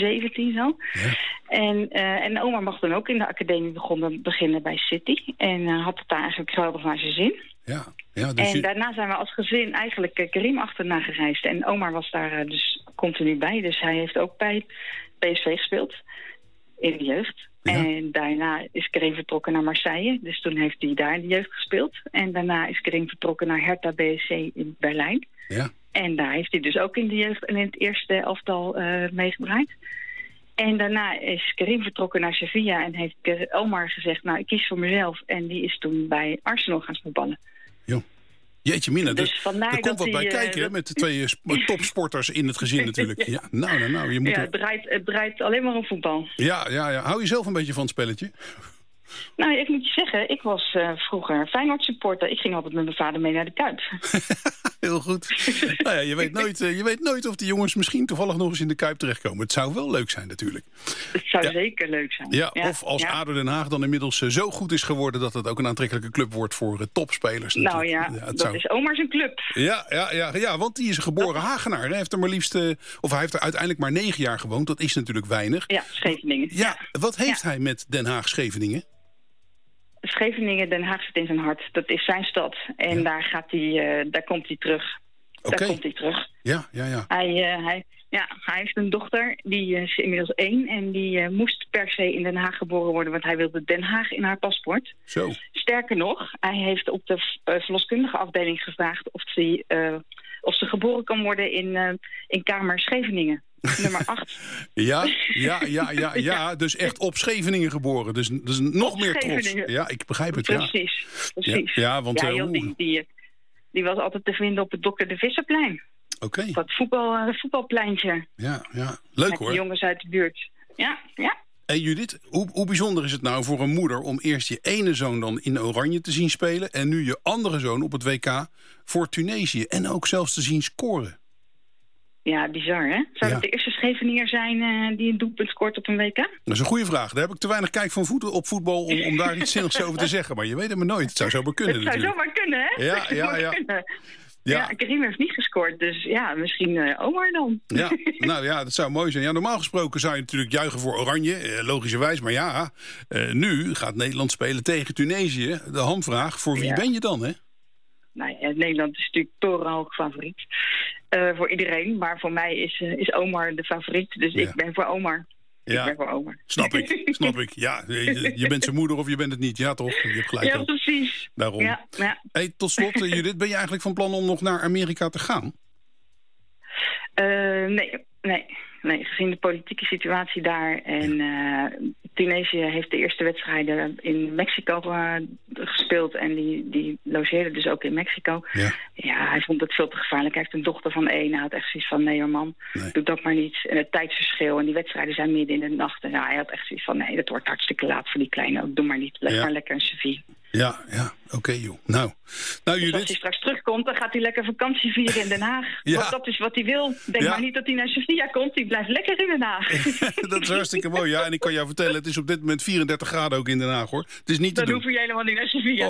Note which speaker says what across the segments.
Speaker 1: 17 zo.
Speaker 2: Ja.
Speaker 1: En Omar mag dan ook in de academie beginnen bij City. En had het daar eigenlijk geweldig naar zijn zin.
Speaker 2: Ja, dus
Speaker 1: en daarna zijn we als gezin eigenlijk Karim achterna gereisd. En Omar was daar dus continu bij. Dus hij heeft ook bij PSV gespeeld. In de jeugd.
Speaker 2: Ja.
Speaker 1: En daarna is Karim vertrokken naar Marseille. Dus toen heeft hij daar in de jeugd gespeeld. En daarna is Karim vertrokken naar Hertha BSC in Berlijn.
Speaker 2: Ja.
Speaker 1: En daar heeft hij dus ook in de jeugd en in het eerste elftal meegedraaid. En daarna is Karim vertrokken naar Sevilla en heeft Omar gezegd, nou, ik kies voor mezelf. En die is toen bij Arsenal gaan voetballen.
Speaker 2: Jeetje mina,
Speaker 1: Dus vandaar
Speaker 2: er komt wat bij kijken hè, met de twee topsporters in het gezin natuurlijk. Ja, nou, je moet
Speaker 1: het draait alleen maar om voetbal.
Speaker 2: Ja. Hou je zelf een beetje van het spelletje?
Speaker 1: Nou, ik moet je zeggen, ik was vroeger Feyenoord supporter. Ik ging altijd met mijn vader mee naar de Kuip.
Speaker 2: Heel goed. Nou ja, je weet nooit of die jongens misschien toevallig nog eens in de Kuip terechtkomen. Het zou wel leuk zijn natuurlijk.
Speaker 1: Het zou zeker leuk zijn.
Speaker 2: Ja, of als ADO Den Haag dan inmiddels zo goed is geworden dat het ook een aantrekkelijke club wordt voor topspelers.
Speaker 1: Nou ja, dat is Omar zijn club.
Speaker 2: Ja, want die is een geboren Hagenaar. Hij heeft er maar liefst, hij heeft er uiteindelijk maar 9 jaar gewoond. Dat is natuurlijk weinig.
Speaker 1: Ja, Scheveningen.
Speaker 2: Ja, wat heeft hij met Den Haag Scheveningen?
Speaker 1: Scheveningen, Den Haag zit in zijn hart. Dat is zijn stad. En daar komt hij terug.
Speaker 2: Okay.
Speaker 1: Daar komt hij terug.
Speaker 2: Ja.
Speaker 1: Hij heeft een dochter, die is inmiddels 1. En die moest per se in Den Haag geboren worden, want hij wilde Den Haag in haar paspoort.
Speaker 2: Zo.
Speaker 1: Sterker nog, hij heeft op de verloskundige afdeling gevraagd of ze geboren kan worden in Kamer Scheveningen. Nummer 8.
Speaker 2: Ja, dus echt op Scheveningen geboren. Dus nog
Speaker 1: op
Speaker 2: meer trots. Ja, ik begrijp het,
Speaker 1: Precies.
Speaker 2: Ja, want
Speaker 1: die was altijd te vinden op het Dr. de Visserplein.
Speaker 2: Oké.
Speaker 1: Dat voetbalpleintje.
Speaker 2: Ja. Leuk hoor.
Speaker 1: Met jongens uit de buurt. Ja.
Speaker 2: En Judith, hoe bijzonder is het nou voor een moeder om eerst je ene zoon dan in Oranje te zien spelen en nu je andere zoon op het WK voor Tunesië en ook zelfs te zien scoren?
Speaker 1: Ja, bizar hè? Zou dat de eerste Scheveninger zijn die een doelpunt scoort op een WK?
Speaker 2: Dat is een goede vraag. Daar heb ik te weinig kijk van op voetbal om daar iets zinnigs over te zeggen. Maar je weet het maar nooit. Het zou zomaar kunnen natuurlijk.
Speaker 1: Het zou zomaar kunnen hè?
Speaker 2: Ja.
Speaker 1: Ja, Karim heeft niet gescoord, dus ja, misschien Omar dan.
Speaker 2: Ja, nou ja, dat zou mooi zijn. Ja, normaal gesproken zou je natuurlijk juichen voor Oranje, logischerwijs. Maar ja, nu gaat Nederland spelen tegen Tunesië. De hamvraag, voor wie ben je dan, hè?
Speaker 1: Nou ja, Nederland is natuurlijk torenhoog favoriet voor iedereen. Maar voor mij is Omar de favoriet, dus ik ben voor Omar.
Speaker 2: Ja,
Speaker 1: ik ben voor Omar.
Speaker 2: Snap ik. Ja, je bent zijn moeder of je bent het niet. Ja, toch? Je hebt gelijk.
Speaker 1: Ja, precies.
Speaker 2: Daarom.
Speaker 1: Ja.
Speaker 2: Hey, tot slot, Judith, ben je eigenlijk van plan om nog naar Amerika te gaan?
Speaker 1: Nee, gezien de politieke situatie daar. En Tunesië heeft de eerste wedstrijden in Mexico gespeeld. En die logeerde dus ook in Mexico. Ja, hij vond het veel te gevaarlijk. Hij heeft een dochter van 1. Hij had echt zoiets van, nee hoor man, doe dat maar niet. En het tijdsverschil en die wedstrijden zijn midden in de nacht. En ja, hij had echt zoiets van, nee, dat wordt hartstikke laat voor die kleine. Ook doe maar niet. Leg maar lekker in Sevilla.
Speaker 2: Ja, oké, joh. Nou Judith.
Speaker 1: Dus als hij straks terugkomt, dan gaat hij lekker vakantie vieren in Den Haag.
Speaker 2: Ja.
Speaker 1: Want dat is wat hij wil. Denk maar niet dat hij naar Sevilla komt. Die blijft lekker in Den Haag.
Speaker 2: Dat is hartstikke mooi. Ja, en ik kan jou vertellen, het is op dit moment 34 graden ook in Den Haag, hoor. Het is niet te doen.
Speaker 1: Dan hoef je helemaal niet naar Sevilla.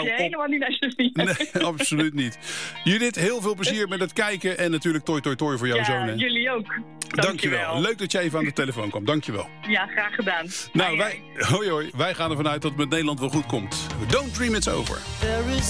Speaker 2: Nee, absoluut niet. Judith, heel veel plezier met het kijken. En natuurlijk toi voor jouw zoon. Hè.
Speaker 1: Jullie ook.
Speaker 2: Dankjewel. Leuk dat je even aan de telefoon kwam. Dankjewel.
Speaker 1: Ja, graag gedaan.
Speaker 2: Nou, wij gaan ervan uit dat het met Nederland wel goed komt. Don't dream it's over.